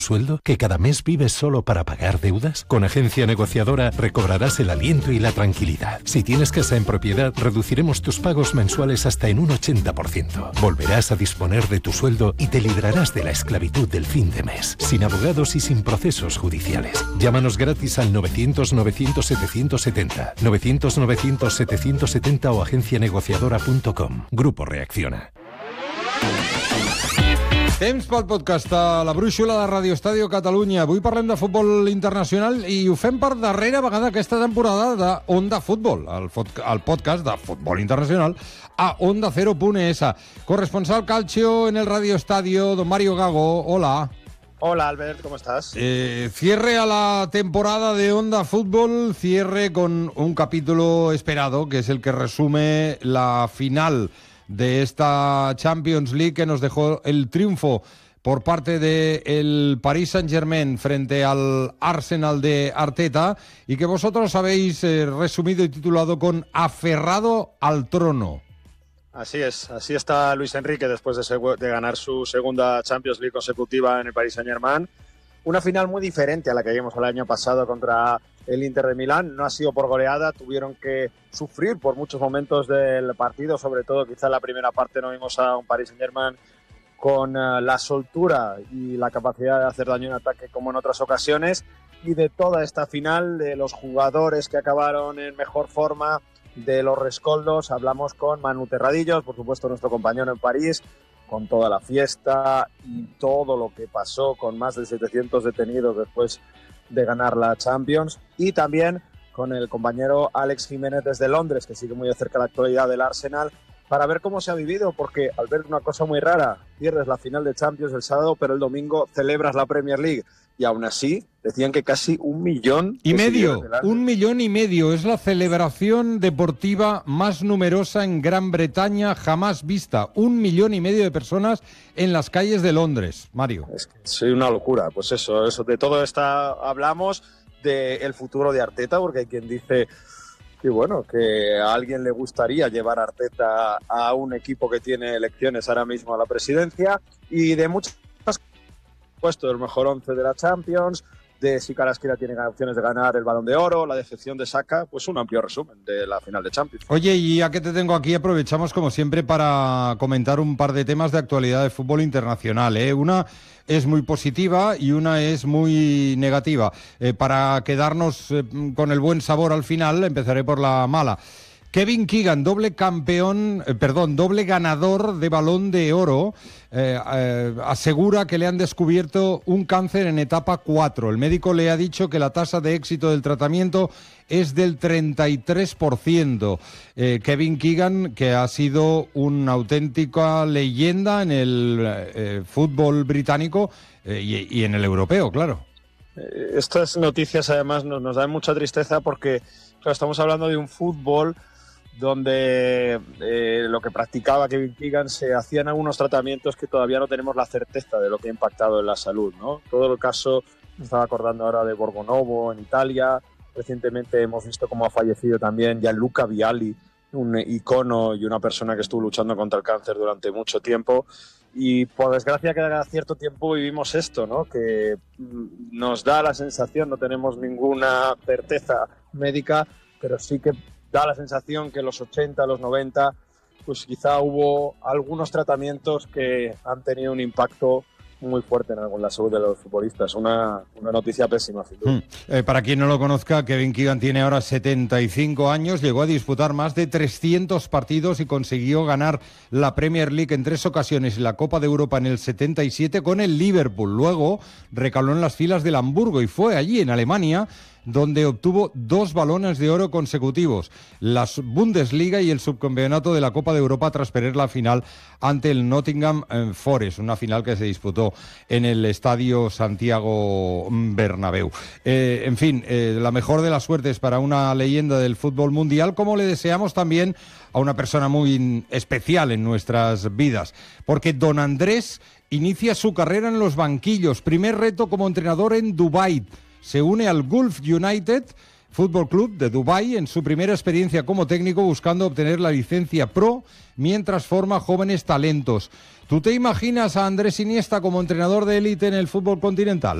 ¿Sueldo? ¿Que cada mes vives solo para pagar deudas? Con Agencia Negociadora recobrarás el aliento y la tranquilidad. Si tienes casa en propiedad, reduciremos tus pagos mensuales hasta en un 80%. Volverás a disponer de tu sueldo y te librarás de la esclavitud del fin de mes, sin abogados y sin procesos judiciales. Llámanos gratis al 900-900-770, 900-900-770 o agencianegociadora.com. Grupo Reacciona. Temps pel podcast a la brúixola de Radio Estadio Catalunya. Avui parlem de futbol internacional i ho fem per darrera vegada aquesta temporada de Onda Futbol, el podcast de futbol internacional a Onda Cero.es. Corresponsal Calcio en el Radio Estadio, don Mario Gago, hola. Hola Albert, ¿cómo estás? Cierre a la temporada de Onda Fútbol, cierre con un capítulo esperado, que es el que resume la final de esta Champions League que nos dejó el triunfo por parte del Paris Saint-Germain frente al Arsenal de Arteta y que vosotros habéis resumido y titulado con Aferrado al trono. Así es, así está Luis Enrique después de ganar su segunda Champions League consecutiva en el Paris Saint-Germain. Una final muy diferente a la que vimos el año pasado contra el Inter de Milán. No ha sido por goleada, tuvieron que sufrir por muchos momentos del partido, sobre todo quizá en la primera parte no vimos a un Paris Saint-Germain con la soltura y la capacidad de hacer daño en ataque como en otras ocasiones, y de toda esta final, de los jugadores que acabaron en mejor forma, de los rescoldos, hablamos con Manu Terradillos, por supuesto nuestro compañero en París, con toda la fiesta y todo lo que pasó con más de 700 detenidos después de ganar la Champions, y también con el compañero Alex Jiménez desde Londres, que sigue muy de cerca la actualidad del Arsenal, para ver cómo se ha vivido, porque al ver una cosa muy rara, pierdes la final de Champions el sábado, pero el domingo celebras la Premier League, y aún así decían que casi 1,5 millones. 1,5 millones. Es la celebración deportiva más numerosa en Gran Bretaña jamás vista. 1,5 millones de personas en las calles de Londres, Mario. Es que es una locura. Pues eso, de todo esto hablamos, del futuro de Arteta, porque hay quien dice que bueno, que a alguien le gustaría llevar a Arteta a un equipo que tiene elecciones ahora mismo a la presidencia, y de muchas puesto del mejor 11 de la Champions, de si Kvaratskhelia tiene opciones de ganar el Balón de Oro, la decepción de Saka, pues un amplio resumen de la final de Champions. Oye, y ya que te tengo aquí, aprovechamos como siempre para comentar un par de temas de actualidad de fútbol internacional, ¿eh? Una es muy positiva y una es muy negativa. Para quedarnos con el buen sabor al final, empezaré por la mala. Kevin Keegan, doble ganador de Balón de Oro, asegura que le han descubierto un cáncer en etapa 4. El médico le ha dicho que la tasa de éxito del tratamiento es del 33%. Kevin Keegan, que ha sido una auténtica leyenda en el fútbol británico y en el europeo, claro. Estas noticias además nos dan mucha tristeza porque claro, estamos hablando de un fútbol donde lo que practicaba Kevin Keegan, se hacían algunos tratamientos que todavía no tenemos la certeza de lo que ha impactado en la salud, ¿no? Todo el caso, me estaba acordando ahora de Borgonovo en Italia, recientemente hemos visto cómo ha fallecido también Gianluca Vialli, un icono y una persona que estuvo luchando contra el cáncer durante mucho tiempo, y por desgracia cada cierto tiempo vivimos esto, ¿no? Que nos da la sensación, no tenemos ninguna certeza médica, pero sí que da la sensación que en los 80, los 90, pues quizá hubo algunos tratamientos que han tenido un impacto muy fuerte en la salud de los futbolistas. Una noticia pésima, sin duda. Para quien no lo conozca, Kevin Keegan tiene ahora 75 años, llegó a disputar más de 300 partidos y consiguió ganar la Premier League en 3 ocasiones y la Copa de Europa en el 77 con el Liverpool. Luego recaló en las filas del Hamburgo y fue allí, en Alemania, donde obtuvo 2 balones de oro consecutivos, la Bundesliga y el subcampeonato de la Copa de Europa tras perder la final ante el Nottingham Forest, una final que se disputó en el Estadio Santiago Bernabéu. En fin, la mejor de las suertes para una leyenda del fútbol mundial, como le deseamos también a una persona muy especial en nuestras vidas, porque don Andrés inicia su carrera en los banquillos, primer reto como entrenador en Dubái. Se une al Gulf United Fútbol Club de Dubái en su primera experiencia como técnico, buscando obtener la licencia pro mientras forma jóvenes talentos. ¿Tú te imaginas a Andrés Iniesta como entrenador de élite en el fútbol continental?